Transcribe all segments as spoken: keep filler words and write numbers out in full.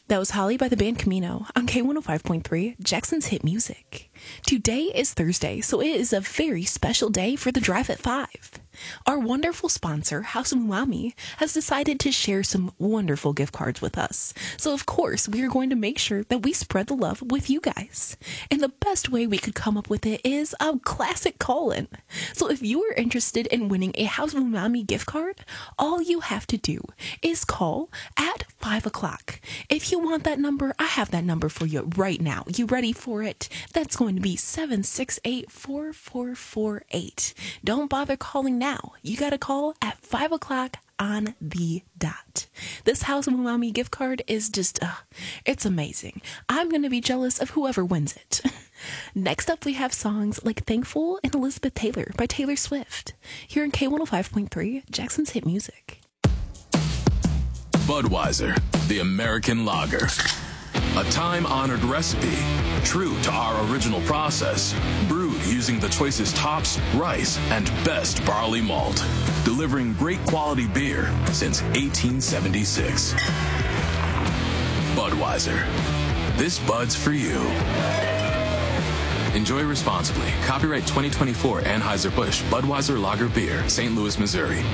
That was Holly by the band Camino on K one oh five point three, Jackson's Hit Music. Today is Thursday, so it is a very special day for the Drive at five. Our wonderful sponsor, House of Umami, has decided to share some wonderful gift cards with us. So, of course, we are going to make sure that we spread the love with you guys. And the best way we could come up with it is a classic call-in. So if you are interested in winning a House of Umami gift card, all you have to do is call at five o'clock. If you want that number, I have that number for you right now. You ready for it? That's going to be seven six eight, four four four eight. Don't bother calling now. You got to call at five o'clock on the dot. This House of Umami gift card is just, uh, it's amazing. I'm going to be jealous of whoever wins it. Next up, we have songs like Thankful and Elizabeth Taylor by Taylor Swift. Here in K one oh five point three, Jackson's Hit Music. Budweiser, the American lager. A time-honored recipe, true to our original process, brewed using the choicest hops, rice, and best barley malt, delivering great quality beer since eighteen seventy-six. Budweiser. This Bud's for you. Enjoy responsibly. Copyright twenty twenty-four Anheuser-Busch Budweiser Lager Beer, Saint Louis, Missouri.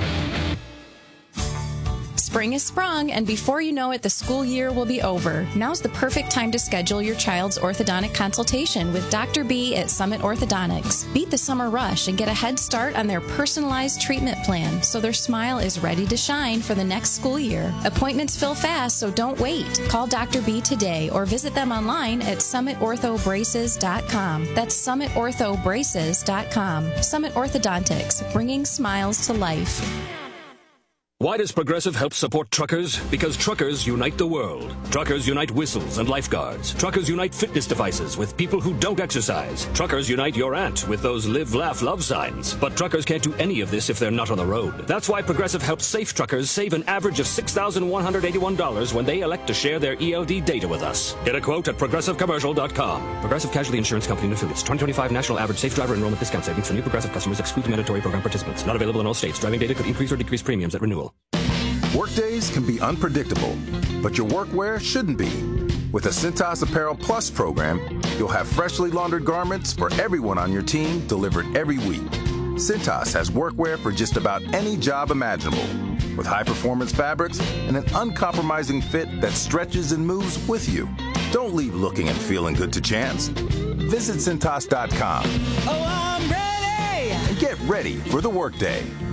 Spring is sprung, and before you know it, the school year will be over. Now's the perfect time to schedule your child's orthodontic consultation with Doctor B at Summit Orthodontics. Beat the summer rush and get a head start on their personalized treatment plan so their smile is ready to shine for the next school year. Appointments fill fast, so don't wait. Call Doctor B today or visit them online at summit ortho braces dot com. That's summit ortho braces dot com. Summit Orthodontics, bringing smiles to life. Why does Progressive help support truckers? Because truckers unite the world. Truckers unite whistles and lifeguards. Truckers unite fitness devices with people who don't exercise. Truckers unite your aunt with those live, laugh, love signs. But truckers can't do any of this if they're not on the road. That's why Progressive helps safe truckers save an average of six thousand one hundred eighty-one dollars when they elect to share their E L D data with us. Get a quote at progressive commercial dot com. Progressive Casualty Insurance Company and Affiliates. twenty twenty-five National Average Safe Driver Enrollment Discount Savings for new Progressive customers excludes mandatory program participants. Not available in all states. Driving data could increase or decrease premiums at renewal. Workdays can be unpredictable, but your workwear shouldn't be. With the Cintas Apparel Plus program, you'll have freshly laundered garments for everyone on your team delivered every week. Cintas has workwear for just about any job imaginable, with high-performance fabrics and an uncompromising fit that stretches and moves with you. Don't leave looking and feeling good to chance. Visit Cintas dot com. Oh, I'm ready! And get ready for the workday.